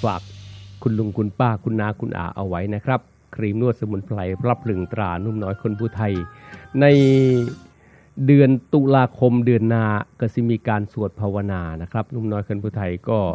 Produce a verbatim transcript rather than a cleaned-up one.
ฝากคุณลุงคุณป้าคุณนาคุณอาเอาไว้นะครับครีมนวดสมุนไพรรับลึงตรานุ่มน้อยคนผู้ไทยในเดือนตุลาคมเดือนนาก็จะมีการสวดภาวนานะครับนุ่มน้อยคนผู้ไทยก็